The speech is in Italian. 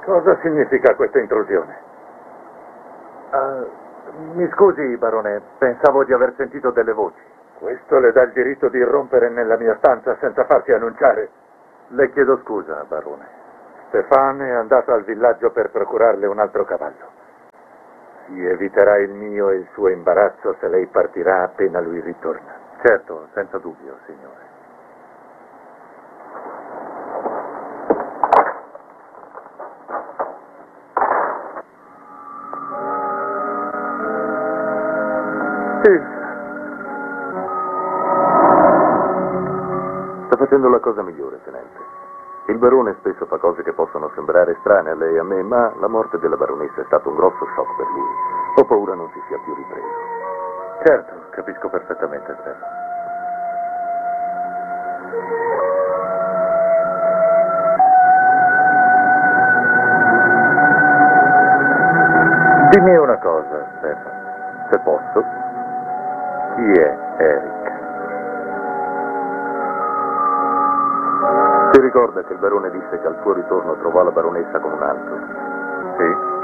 Cosa significa questa intrusione? Mi scusi, barone, pensavo di aver sentito delle voci. Questo le dà il diritto di irrompere nella mia stanza senza farsi annunciare. Le chiedo scusa, barone. Stefano è andato al villaggio per procurarle un altro cavallo. Si eviterà il mio e il suo imbarazzo se lei partirà appena lui ritorna. Certo, senza dubbio, signore. Sta facendo la cosa migliore, tenente. Il barone spesso fa cose che possono sembrare strane a lei e a me, ma la morte della baronessa è stato un grosso shock per lui. Ho paura non si sia più ripreso. Certo, capisco perfettamente, Stefano. Dimmi una cosa, Stefano. Se posso? Chi è Eric? Si ricorda che il barone disse che al suo ritorno trovò la baronessa con un altro? Sì?